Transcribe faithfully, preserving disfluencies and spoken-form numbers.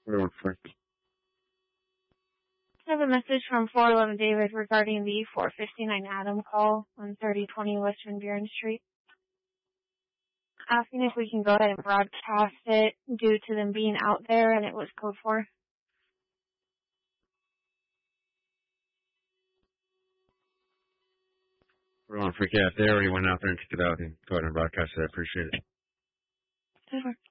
Everyone, Frank. I have a message from four eleven David regarding the four fifty-nine Adam call on thirty twenty West Van Buren Street. Asking if we can go ahead and broadcast it due to them being out there, and it was code four. Everyone, Freak out. They already went out there and took it out and go ahead and broadcast it. I appreciate it. Over.